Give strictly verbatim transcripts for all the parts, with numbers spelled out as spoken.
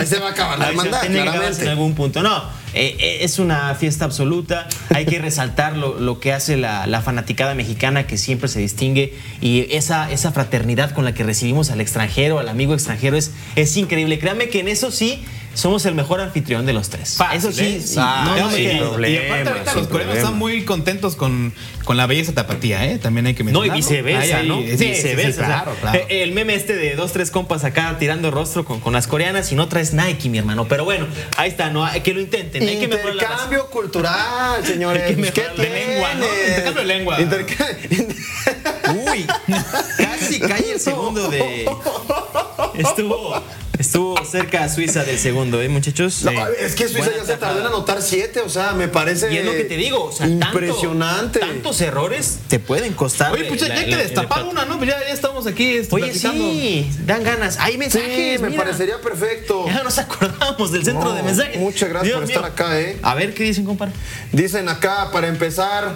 Ahí se va a acabar la hermandad, claramente. En algún punto. No, eh, es una fiesta absoluta. Hay que resaltar lo, lo que hace la, la fanaticada mexicana, que siempre se distingue. Y esa, esa fraternidad con la que recibimos al extranjero, al amigo extranjero, es, es increíble. Créanme que en eso sí somos el mejor anfitrión de los tres. Fácil, eso sí, ¿eh? sí. Ah, no, no sí, me problema, y aparte ahorita los coreanos están muy contentos con, con la belleza tapatía, ¿eh? También hay que mencionarlo. No, y viceversa, ahí, ¿no? ahí, sí, viceversa. sí, sí, claro, o sea, claro. El meme este de dos, tres compas acá tirando rostro con, con las coreanas y no traes Nike, mi hermano. Pero bueno, ahí está, ¿no? Que lo intenten. Hay que mejorar la Intercambio cultural, señores. Hay que mejorar ¿Qué la lengua, ¿no? Intercambio de lengua. Interca- Uy, casi cae el segundo de... Estuvo, estuvo cerca a Suiza del segundo, ¿eh, muchachos? No, Sí. es que Suiza Buena ya se tardó en tajada. anotar siete, o sea, me parece. Y es lo que te digo, o sea, impresionante. Tanto, tantos errores te pueden costar. Oye, pues ya la- hay que la- destapar la- una, ¿no? Pues ya, ya estamos aquí este, Oye, platicando. sí, dan ganas. Hay Sí, mensajes. me mira. parecería perfecto. Ya nos acordamos del centro No, de mensajes. muchas gracias Dios por mío. estar acá, ¿eh? A ver, ¿qué dicen, compadre? Dicen acá, para empezar,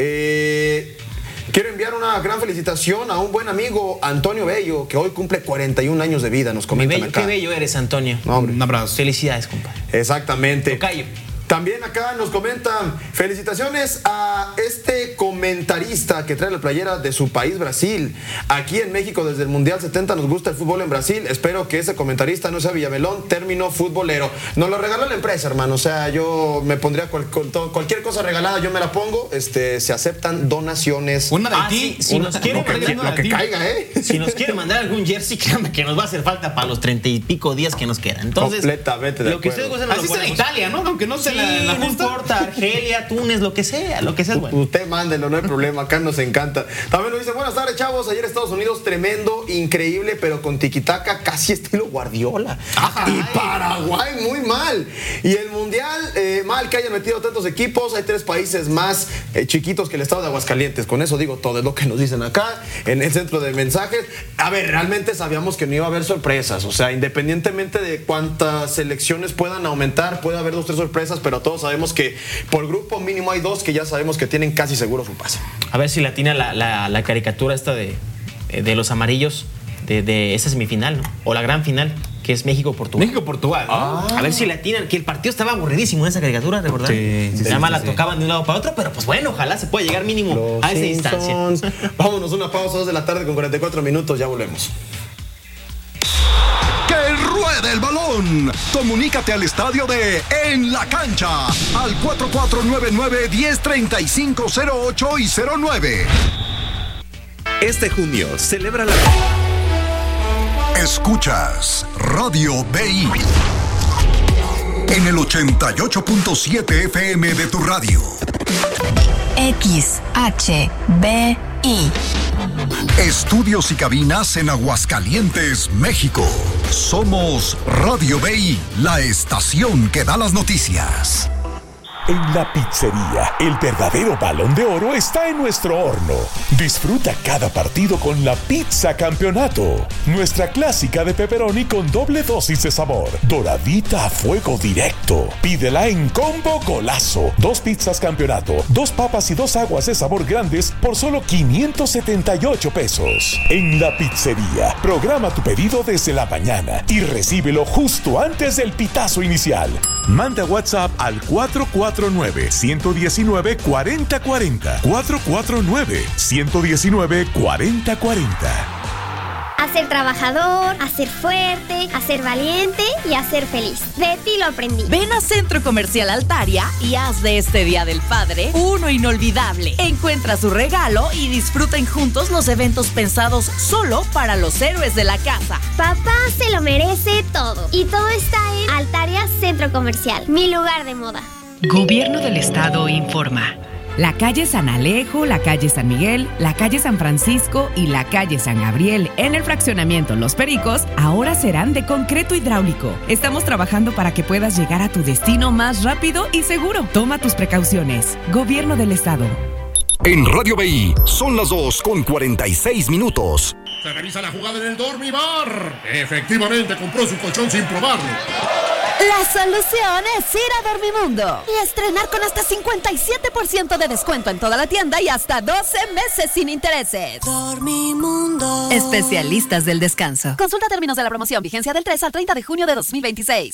eh, quiero enviar una gran felicitación a un buen amigo, Antonio Bello, que hoy cumple cuarenta y un años de vida, nos Mi comentan bello, acá. qué bello eres, Antonio. No, hombre. Un abrazo. Felicidades, compadre. Exactamente. Tocayo. También acá nos comentan, felicitaciones a este comentarista que trae la playera de su país, Brasil. Aquí en México desde el Mundial setenta nos gusta el fútbol en Brasil. Espero que ese comentarista no sea Villamelón, término futbolero. Nos lo regaló la empresa, hermano. O sea, yo me pondría cual- con todo- cualquier cosa regalada, yo me la pongo. Este, se aceptan donaciones. Una de Ah, ti. sí, si una- nos quiere lo que- mandar lo Lo que ti. caiga, ¿eh? Si nos quiere mandar algún jersey, créanme que nos va a hacer falta para los treinta y pico días que nos quedan. Entonces, Completamente de lo que acuerdo. ustedes gusten, Así lo será ponemos. Italia, ¿no? Aunque no se Sí, la, la no justa. importa, Argelia, Túnez, lo que sea, lo que sea es bueno. Usted mándelo, no hay problema, acá nos encanta. También nos dice, buenas tardes, chavos. Ayer Estados Unidos, tremendo, increíble, pero con tiquitaca, casi estilo Guardiola. Ajá. Y Paraguay, muy mal. Y el Mundial, eh, mal que hayan metido tantos equipos. Hay tres países más eh, chiquitos que el estado de Aguascalientes. Con eso digo todo, es lo que nos dicen acá, en el centro de mensajes. A ver, realmente sabíamos que no iba a haber sorpresas. O sea, independientemente de cuántas selecciones puedan aumentar, puede haber dos, tres sorpresas, pero todos sabemos que por grupo mínimo hay dos que ya sabemos que tienen casi seguro su pase. A ver si latina la, la, la caricatura esta de, de los amarillos de, de esa semifinal, ¿no? O la gran final, que es México-Portugal. México-Portugal, ¿no? A ver si latinan, que el partido estaba aburridísimo en esa caricatura, ¿recordar? Sí, sí, Nada más sí, la sí. tocaban de un lado para otro, pero pues bueno, ojalá se pueda llegar mínimo Los a esa Simpsons. instancia. Vámonos, una pausa, dos de la tarde con cuarenta y cuatro minutos, ya volvemos. ¡Que ruede el balón! Comunícate al estadio de En la Cancha al cuatro cuatro nueve nueve, uno cero tres cinco cero ocho y cero nueve. Este junio celebra la... Escuchas Radio B I en el ochenta y ocho punto siete F M de tu radio. X H B I. Estudios y cabinas en Aguascalientes, México. Somos Radio B I, la estación que da las noticias. En la pizzería, el verdadero Balón de Oro está en nuestro horno. Disfruta cada partido con la pizza campeonato. Nuestra clásica de pepperoni con doble dosis de sabor. Doradita a fuego directo. Pídela en combo golazo. Dos pizzas campeonato, dos papas y dos aguas de sabor grandes por solo quinientos setenta y ocho pesos. En la pizzería, programa tu pedido desde la mañana y recíbelo justo antes del pitazo inicial. Manda WhatsApp al cuatro cuatro nueve, uno uno nueve, cuatro cero cuatro cero. cuatro cuatro nueve, uno uno nueve, cuatro cero cuatro cero. A ser trabajador, a ser fuerte, a ser valiente y a ser feliz. De ti lo aprendí. Ven a Centro Comercial Altaria y haz de este Día del Padre uno inolvidable. Encuentra su regalo y disfruten juntos los eventos pensados solo para los héroes de la casa. Papá se lo merece todo. Y todo está en Altaria Centro Comercial, mi lugar de moda. Gobierno del Estado informa. La calle San Alejo, la calle San Miguel, la calle San Francisco y la calle San Gabriel en el fraccionamiento Los Pericos ahora serán de concreto hidráulico. Estamos trabajando para que puedas llegar a tu destino más rápido y seguro. Toma tus precauciones. Gobierno del Estado. En Radio B I son las dos con cuarenta y seis minutos. Se revisa la jugada en el Dormibar. Efectivamente compró su colchón sin probarlo. La solución es ir a Dormimundo y estrenar con hasta cincuenta y siete por ciento de descuento en toda la tienda y hasta doce meses sin intereses. Dormimundo. Especialistas del descanso. Consulta términos de la promoción. Vigencia del tres al treinta de junio de dos mil veintiséis.